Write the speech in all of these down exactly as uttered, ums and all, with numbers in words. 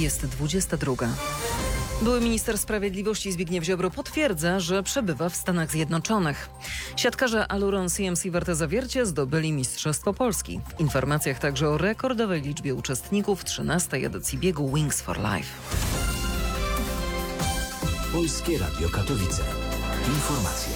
Jest dwudziesta druga. Były minister sprawiedliwości Zbigniew Ziobro potwierdza, że przebywa w Stanach Zjednoczonych. Siatkarze Aluron C M C Warte Zawiercie zdobyli Mistrzostwo Polski. W informacjach także o rekordowej liczbie uczestników trzynastej edycji biegu Wings for Life. Polskie Radio Katowice. Informacje.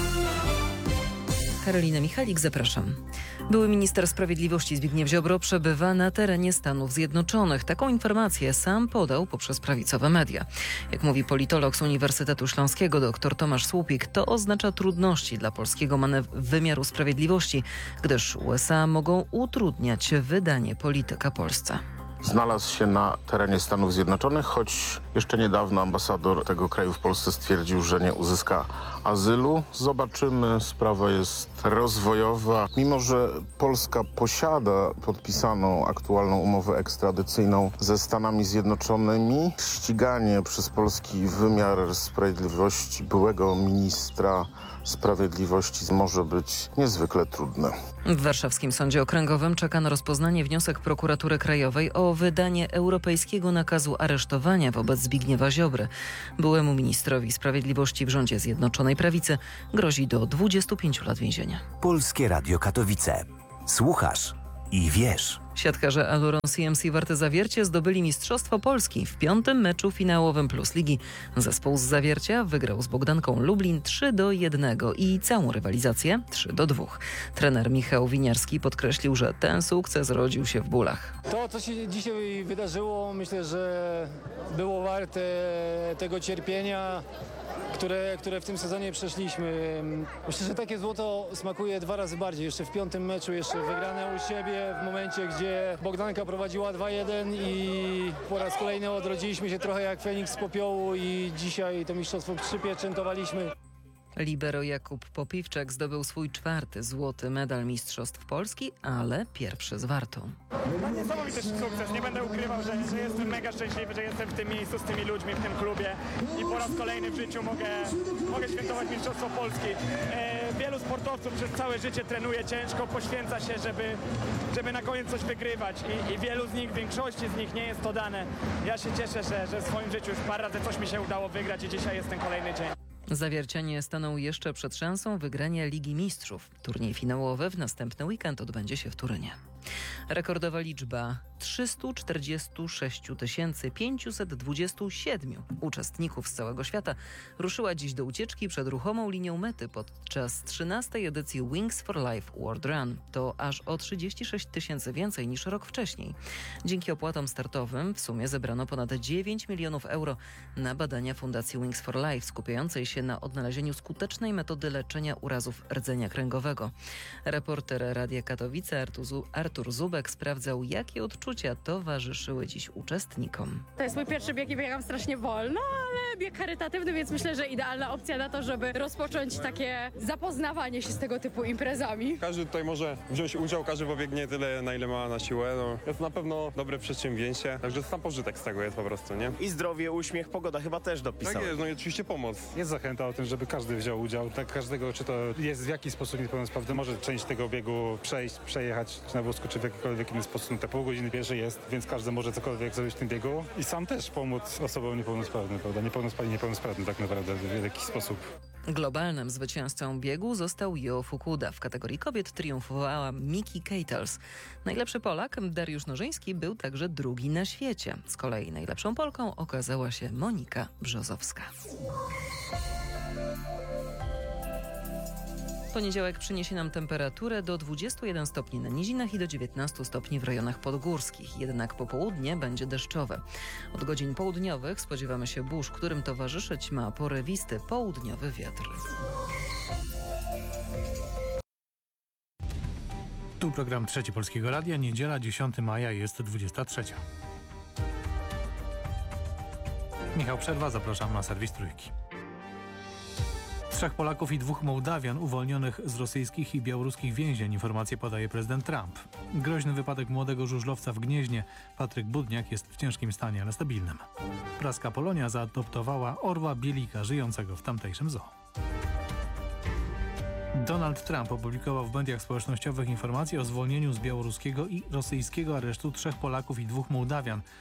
Karolina Michalik, zapraszam. Były minister sprawiedliwości Zbigniew Ziobro przebywa na terenie Stanów Zjednoczonych. Taką informację sam podał poprzez prawicowe media. Jak mówi politolog z Uniwersytetu Śląskiego dr Tomasz Słupik, to oznacza trudności dla polskiego manew- wymiaru sprawiedliwości, gdyż U S A mogą utrudniać wydanie polityka Polsce. Znalazł się na terenie Stanów Zjednoczonych, choć jeszcze niedawno ambasador tego kraju w Polsce stwierdził, że nie uzyska azylu. Zobaczymy, sprawa jest rozwojowa. Mimo że Polska posiada podpisaną aktualną umowę ekstradycyjną ze Stanami Zjednoczonymi, ściganie przez polski wymiar sprawiedliwości byłego ministra sprawiedliwości może być niezwykle trudne. W warszawskim Sądzie Okręgowym czeka na rozpoznanie wniosek Prokuratury Krajowej o wydanie europejskiego nakazu aresztowania wobec Zbigniewa Ziobry. Byłemu ministrowi sprawiedliwości w rządzie Zjednoczonej Prawicy grozi do dwudziestu pięciu lat więzienia. Polskie Radio Katowice. Słuchasz i wiesz. Siatkarze Aluron C M C Warte Zawiercie zdobyli Mistrzostwo Polski w piątym meczu finałowym Plus Ligi. Zespół z Zawiercia wygrał z Bogdanką Lublin trzy do jednego i całą rywalizację trzy do dwóch. Trener Michał Winiarski podkreślił, że ten sukces rodził się w bólach. To, co się dzisiaj wydarzyło, myślę, że było warte tego cierpienia, które, które w tym sezonie przeszliśmy. Myślę, że takie złoto smakuje dwa razy bardziej. Jeszcze w piątym meczu, jeszcze wygrane u siebie w momencie, gdzie Bogdanka prowadziła dwa jeden i po raz kolejny odrodziliśmy się trochę jak Feniks z popiołu i dzisiaj to mistrzostwo przypieczętowaliśmy. Libero Jakub Popiwczak zdobył swój czwarty złoty medal Mistrzostw Polski, ale pierwszy z Wartą. No niesamowity sukces, nie będę ukrywał, że, że jestem mega szczęśliwy, że jestem w tym miejscu z tymi ludźmi, w tym klubie i po raz kolejny w życiu mogę, mogę świętować Mistrzostwo Polski. E, wielu sportowców przez całe życie trenuje ciężko, poświęca się, żeby, żeby na koniec coś wygrywać I, i wielu z nich, większości z nich nie jest to dane. Ja się cieszę, że, że w swoim życiu już parę razy coś mi się udało wygrać i dzisiaj jest ten kolejny dzień. Zawiercianie staną jeszcze przed szansą wygrania Ligi Mistrzów. Turniej finałowy w następny weekend odbędzie się w Turynie. Rekordowa liczba trzysta czterdzieści sześć tysięcy pięćset dwadzieścia siedem uczestników z całego świata ruszyła dziś do ucieczki przed ruchomą linią mety podczas trzynastej edycji Wings for Life World Run. To aż o trzydzieści sześć tysięcy więcej niż rok wcześniej. Dzięki opłatom startowym w sumie zebrano ponad dziewięć milionów euro na badania Fundacji Wings for Life skupiającej się na odnalezieniu skutecznej metody leczenia urazów rdzenia kręgowego. Reporter Radia Katowice Artur, Artur Zubek sprawdzał, jakie odczucia towarzyszyły dziś uczestnikom. To jest mój pierwszy bieg i biegam strasznie wolno, ale bieg charytatywny, więc myślę, że idealna opcja na to, żeby rozpocząć takie zapoznawanie się z tego typu imprezami. Każdy tutaj może wziąć udział, każdy pobiegnie tyle, na ile ma na siłę. No, jest na pewno dobre przedsięwzięcie, także sam pożytek z tego jest po prostu, nie? I zdrowie, uśmiech, pogoda chyba też dopisała. Tak jest, no i oczywiście pomoc. Jest zachęta o tym, żeby każdy wziął udział. Tak każdego, czy to jest w jakiś sposób niepełnosprawny, może część tego biegu przejść, przejechać czy na wózku, czy w jakikolwiek inny sposób. Te pół godziny pierwsze jest, więc każdy może cokolwiek zrobić w tym biegu i sam też pomóc osobom niepełnosprawnym, prawda? Niepełnosprawny, niepełnosprawny tak naprawdę w jakiś sposób. Globalnym zwycięzcą biegu został Jo Fukuda. W kategorii kobiet triumfowała Miki Keitels. Najlepszy Polak, Dariusz Nożyński, był także drugi na świecie. Z kolei najlepszą Polką okazała się Monika Brzozowska. Poniedziałek przyniesie nam temperaturę do dwudziestu jeden stopni na nizinach i do dziewiętnastu stopni w rejonach podgórskich. Jednak popołudnie będzie deszczowe. Od godzin południowych spodziewamy się burz, którym towarzyszyć ma porywisty południowy wiatr. Tu program Trzeci Polskiego Radia. Niedziela dziesiątego maja jest dwudziesta trzecia. Michał Przerwa, zapraszam na serwis Trójki. Trzech Polaków i dwóch Mołdawian uwolnionych z rosyjskich i białoruskich więzień. Informacje podaje prezydent Trump. Groźny wypadek młodego żużlowca w Gnieźnie. Patryk Budniak jest w ciężkim stanie, ale stabilnym. Praska Polonia zaadoptowała orła bielika żyjącego w tamtejszym zoo. Donald Trump opublikował w mediach społecznościowych informacje o zwolnieniu z białoruskiego i rosyjskiego aresztu trzech Polaków i dwóch Mołdawian. W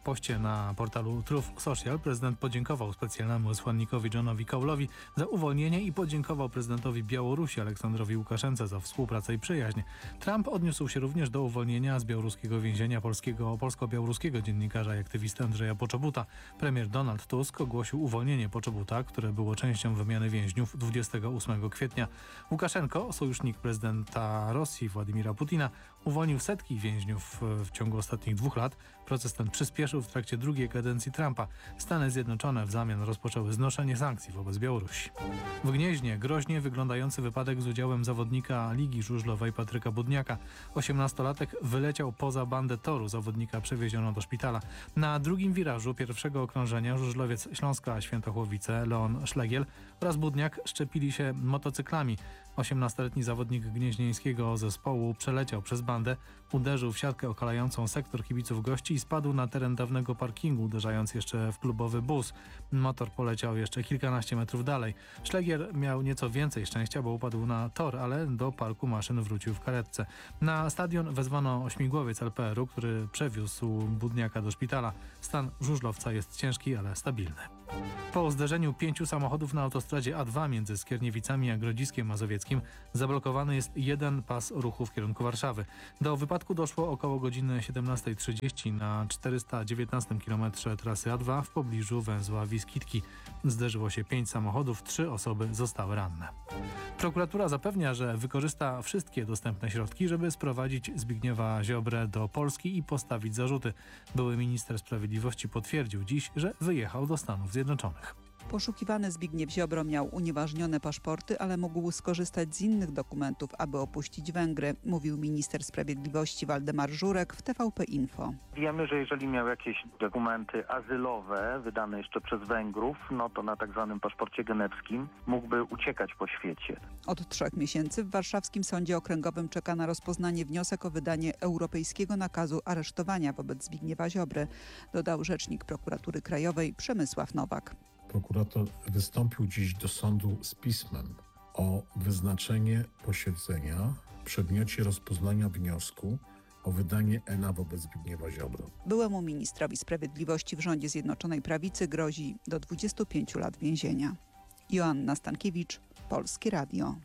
poście na portalu Truth Social prezydent podziękował specjalnemu wysłannikowi Johnowi Kaulowi za uwolnienie i podziękował prezydentowi Białorusi Aleksandrowi Łukaszence za współpracę i przyjaźń. Trump odniósł się również do uwolnienia z białoruskiego więzienia polskiego, polsko-białoruskiego dziennikarza i aktywisty Andrzeja Poczobuta. Premier Donald Tusk ogłosił uwolnienie Poczobuta, które było częścią wymiany więźniów dwudziestego ósmego kwietnia. Łukaszenko, sojusznik prezydenta Rosji Władimira Putina, uwolnił setki więźniów w ciągu ostatnich dwóch lat. Proces ten przyspieszył w trakcie drugiej kadencji Trumpa. Stany Zjednoczone w zamian rozpoczęły znoszenie sankcji wobec Białorusi. W Gnieźnie groźnie wyglądający wypadek z udziałem zawodnika Ligi Żużlowej Patryka Budniaka. osiemnastolatek wyleciał poza bandę toru. Zawodnika przewieziono do szpitala. Na drugim wirażu pierwszego okrążenia żużlowiec Śląska Świętochłowice Leon Szlegiel oraz Budniak szczepili się motocyklami. osiemnastoletni zawodnik gnieźnieńskiego zespołu przeleciał przez bandę, uderzył w siatkę okalającą sektor kibiców gości i spadł na teren dawnego parkingu, uderzając jeszcze w klubowy bus. Motor poleciał jeszcze kilkanaście metrów dalej. Szlegier miał nieco więcej szczęścia, bo upadł na tor, ale do parku maszyn wrócił w karetce. Na stadion wezwano ośmigłowiec L P R u, który przewiózł Budniaka do szpitala. Stan żużlowca jest ciężki, ale stabilny. Po zderzeniu pięciu samochodów na autostradzie A dwa między Skierniewicami a Grodziskiem Mazowieckim zablokowany jest jeden pas ruchu w kierunku Warszawy. Do wypadku doszło około godziny siedemnastej trzydzieści na czterysta dziewiętnastym kilometrze trasy A dwa w pobliżu węzła Wiskitki. Zderzyło się pięć samochodów, trzy osoby zostały ranne. Prokuratura zapewnia, że wykorzysta wszystkie dostępne środki, żeby sprowadzić Zbigniewa Ziobrę do Polski i postawić zarzuty. Były minister sprawiedliwości potwierdził dziś, że wyjechał do Stanów Zjednoczonych. Poszukiwany Zbigniew Ziobro miał unieważnione paszporty, ale mógł skorzystać z innych dokumentów, aby opuścić Węgry, mówił minister sprawiedliwości Waldemar Żurek w T V P Info. Wiemy, że jeżeli miał jakieś dokumenty azylowe wydane jeszcze przez Węgrów, no to na tak zwanym paszporcie genewskim mógłby uciekać po świecie. Od trzech miesięcy w warszawskim sądzie okręgowym czeka na rozpoznanie wniosek o wydanie europejskiego nakazu aresztowania wobec Zbigniewa Ziobry, dodał rzecznik prokuratury krajowej Przemysław Nowak. Prokurator wystąpił dziś do sądu z pismem o wyznaczenie posiedzenia w przedmiocie rozpoznania wniosku o wydanie N A wobec Zbigniewa Ziobro. Byłemu ministrowi sprawiedliwości w rządzie Zjednoczonej Prawicy grozi do dwudziestu pięciu lat więzienia. Joanna Stankiewicz, Polskie Radio.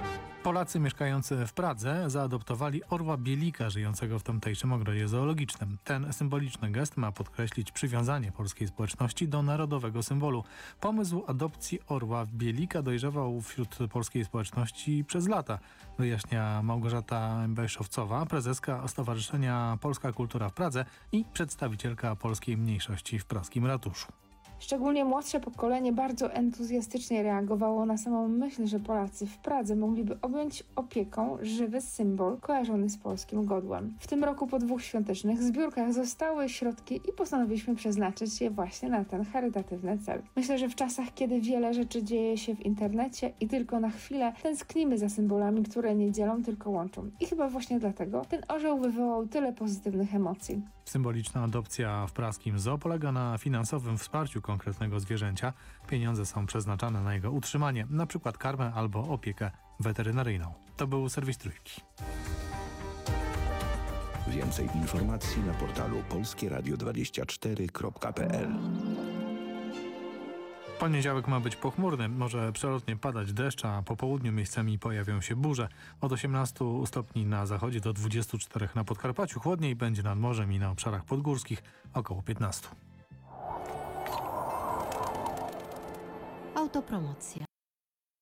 Polacy mieszkający w Pradze zaadoptowali orła bielika żyjącego w tamtejszym ogrodzie zoologicznym. Ten symboliczny gest ma podkreślić przywiązanie polskiej społeczności do narodowego symbolu. Pomysł adopcji orła bielika dojrzewał wśród polskiej społeczności przez lata, wyjaśnia Małgorzata Bejszowcowa, prezeska Stowarzyszenia Polska Kultura w Pradze i przedstawicielka polskiej mniejszości w praskim ratuszu. Szczególnie młodsze pokolenie bardzo entuzjastycznie reagowało na samą myśl, że Polacy w Pradze mogliby objąć opieką żywy symbol kojarzony z polskim godłem. W tym roku po dwóch świątecznych zbiórkach zostały środki i postanowiliśmy przeznaczyć je właśnie na ten charytatywny cel. Myślę, że w czasach, kiedy wiele rzeczy dzieje się w internecie i tylko na chwilę tęsknimy za symbolami, które nie dzielą, tylko łączą. I chyba właśnie dlatego ten orzeł wywołał tyle pozytywnych emocji. Symboliczna adopcja w praskim zoo polega na finansowym wsparciu konkretnego zwierzęcia. Pieniądze są przeznaczane na jego utrzymanie, na przykład karmę albo opiekę weterynaryjną. To był serwis Trójki. Więcej informacji na portalu polskie radio dwadzieścia cztery kropka p l. Poniedziałek ma być pochmurny, może przelotnie padać deszcz, a po południu miejscami pojawią się burze. Od osiemnastu stopni na zachodzie do dwudziestu czterech na Podkarpaciu. Chłodniej będzie nad morzem i na obszarach podgórskich około piętnastu. Autopromocja.